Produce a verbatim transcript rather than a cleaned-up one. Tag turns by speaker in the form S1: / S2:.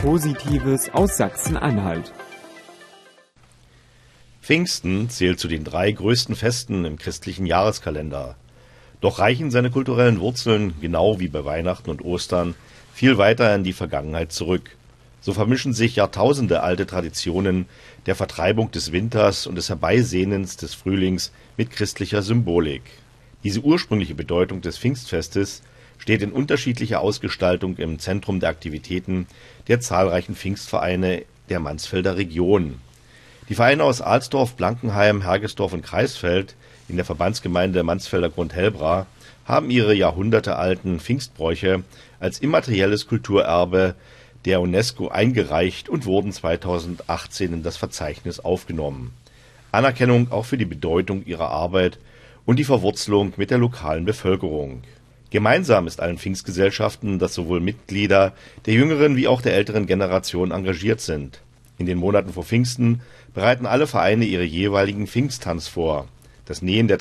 S1: Positives aus Sachsen-Anhalt.
S2: Pfingsten zählt zu den drei größten Festen im christlichen Jahreskalender. Doch reichen seine kulturellen Wurzeln, genau wie bei Weihnachten und Ostern, viel weiter in die Vergangenheit zurück. So vermischen sich Jahrtausende alte Traditionen der Vertreibung des Winters und des Herbeisehnens des Frühlings mit christlicher Symbolik. Diese ursprüngliche Bedeutung des Pfingstfestes steht in unterschiedlicher Ausgestaltung im Zentrum der Aktivitäten der zahlreichen Pfingstvereine der Mansfelder Region. Die Vereine aus Alsdorf, Blankenheim, Hergesdorf und Kreisfeld in der Verbandsgemeinde Mansfelder Grund-Helbra haben ihre jahrhundertealten Pfingstbräuche als immaterielles Kulturerbe der UNESCO eingereicht und wurden zweitausendachtzehn in das Verzeichnis aufgenommen. Anerkennung auch für die Bedeutung ihrer Arbeit und die Verwurzelung mit der lokalen Bevölkerung. Gemeinsam ist allen Pfingstgesellschaften, dass sowohl Mitglieder der jüngeren wie auch der älteren Generation engagiert sind. In den Monaten vor Pfingsten bereiten alle Vereine ihre jeweiligen Pfingsttanz vor. Das Nähen der